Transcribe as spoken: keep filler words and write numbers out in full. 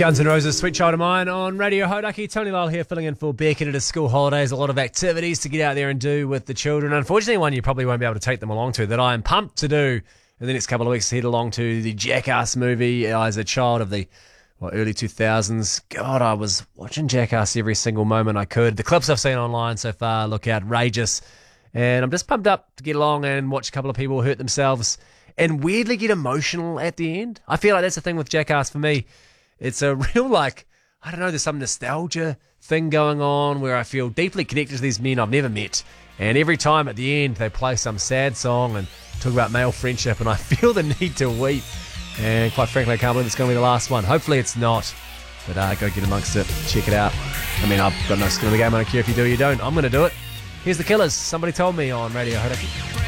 Guns N' Roses, Sweet Child of Mine on Radio Hodaki. Tony Lyle here filling in for Beckett at his school holidays. A lot of activities to get out there and do with the children. Unfortunately, one you probably won't be able to take them along to that I am pumped to do in the next couple of weeks. Head along to the Jackass movie. As a child of the well, early two thousands, God, I was watching Jackass every single moment I could. The clips I've seen online so far look outrageous. And I'm just pumped up to get along and watch a couple of people hurt themselves and weirdly get emotional at the end. I feel like that's the thing with Jackass for me. It's a real, like, I don't know, there's some nostalgia thing going on where I feel deeply connected to these men I've never met. And every time at the end they play some sad song and talk about male friendship, and I feel the need to weep. And quite frankly, I can't believe it's going to be the last one. Hopefully it's not. But uh, go get amongst it. Check it out. I mean, I've got no skin in the game. I don't care if you do or you don't. I'm going to do it. Here's The Killers. Somebody told me on Radio Hodaki.